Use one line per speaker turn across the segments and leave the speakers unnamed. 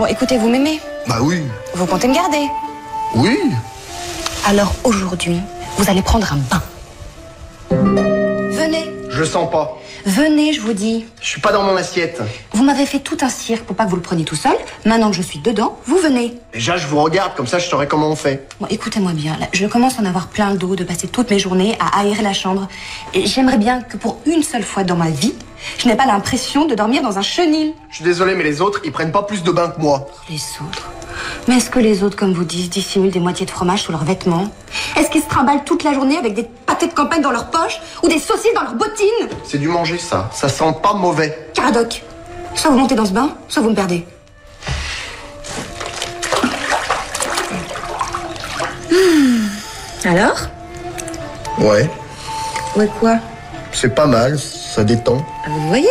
Bon, écoutez, vous m'aimez?
Bah oui.
Vous comptez me garder?
Oui.
Alors aujourd'hui, vous allez prendre un bain. Venez.
Je sens pas.
Venez, je vous dis.
Je suis pas dans mon assiette.
Vous m'avez fait tout un cirque pour pas que vous le preniez tout seul. Maintenant que je suis dedans, vous venez.
Déjà, je vous regarde, comme ça je saurai comment on fait.
Bon, écoutez-moi bien, là, je commence à en avoir plein le dos de passer toutes mes journées à aérer la chambre. Et j'aimerais bien que pour une seule fois dans ma vie, je n'ai pas l'impression de dormir dans un chenil.
Je suis désolé, mais les autres, ils prennent pas plus de bains que moi.
Les autres? Mais est-ce que les autres, comme vous dites, dissimulent des moitiés de fromage sous leurs vêtements? Est-ce qu'ils se trimballent toute la journée avec des pâtés de campagne dans leur poche ou des saucisses dans leurs bottines?
C'est du manger, ça. Ça sent pas mauvais.
Caradoc, soit vous montez dans ce bain, soit vous me perdez. Alors?
Ouais.
Ouais quoi?
C'est pas mal, ça détend.
Ah, vous voyez?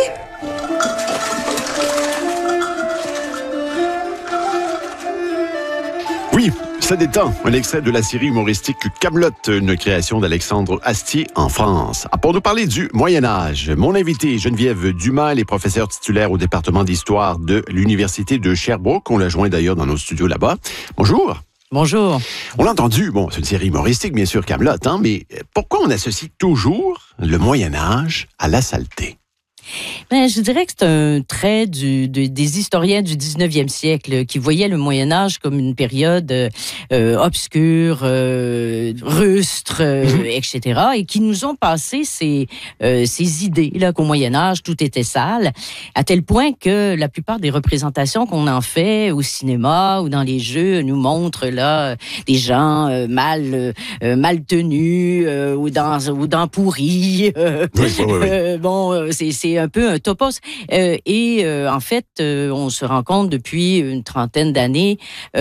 Oui, ça détend. Un extrait de la série humoristique Kaamelott, une création d'Alexandre Astier en France. Pour nous parler du Moyen-Âge, mon invité Geneviève Dumas, elle est professeure titulaire au département d'histoire de l'Université de Sherbrooke. On l'a joint d'ailleurs dans nos studios là-bas. Bonjour.
Bonjour.
On l'a entendu, bon, c'est une série humoristique, bien sûr, Kaamelott, hein, mais pourquoi on associe toujours le Moyen-Âge à la saleté?
Ben, je dirais que c'est un trait des historiens du 19e siècle qui voyaient le Moyen-Âge comme une période obscure, rustre, etc., et qui nous ont passé ces idées là qu'au Moyen-Âge, tout était sale, à tel point que la plupart des représentations qu'on en fait au cinéma ou dans les jeux nous montrent là des gens mal tenus ou dents pourries.
Oui.
Bon, c'est un peu un topos. En fait, on se rend compte depuis une trentaine d'années,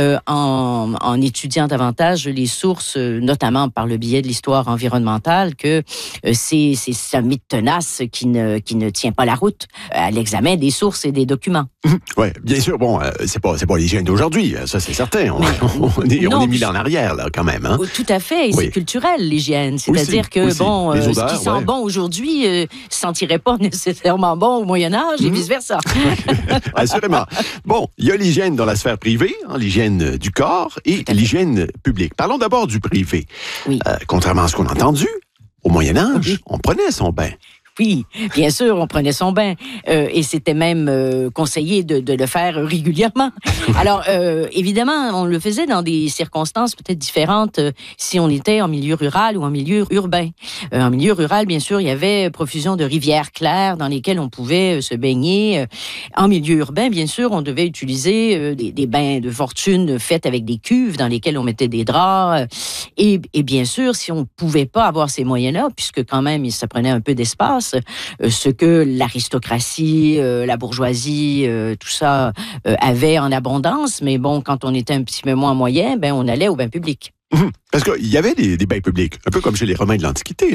en étudiant davantage les sources, notamment par le biais de l'histoire environnementale, que c'est un mythe tenace qui ne tient pas la route à l'examen des sources et des documents.
Oui, bien sûr. Bon, c'est pas l'hygiène d'aujourd'hui, ça c'est certain. On est mis là en arrière, là, quand même. Hein?
Tout à fait, et c'est culturel, l'hygiène. C'est-à-dire que, bon, odeurs, ce qui sent bon aujourd'hui sentirait pas nécessairement bon au Moyen-Âge et vice-versa.
Assurément. Bon, il y a l'hygiène dans la sphère privée, hein, l'hygiène du corps et l'hygiène publique. Parlons d'abord du privé.
Oui.
Contrairement à ce qu'on a entendu, au Moyen-Âge, on prenait son bain.
Oui, bien sûr, on prenait son bain et c'était même conseillé de le faire régulièrement. Alors, évidemment, on le faisait dans des circonstances peut-être différentes si on était en milieu rural ou en milieu urbain. En milieu rural, bien sûr, il y avait profusion de rivières claires dans lesquelles on pouvait se baigner. En milieu urbain, bien sûr, on devait utiliser des bains de fortune faits avec des cuves dans lesquelles on mettait des draps. Et bien sûr, si on ne pouvait pas avoir ces moyens-là, puisque quand même, ça prenait un peu d'espace, ce que l'aristocratie, la bourgeoisie, tout ça avait en abondance. Mais bon, quand on était un petit peu moins moyen, ben on allait au bain public.
Parce qu'il y avait des bains publics, un peu comme chez les Romains de l'Antiquité.